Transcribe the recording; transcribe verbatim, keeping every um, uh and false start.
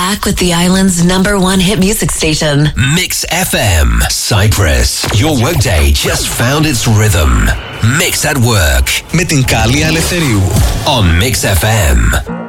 back with the island's number one hit music station. Mix F M, Cyprus. Your workday just found its rhythm. Mix at Work. Με την Κάλλη Αλευθερίου. On Mix F M.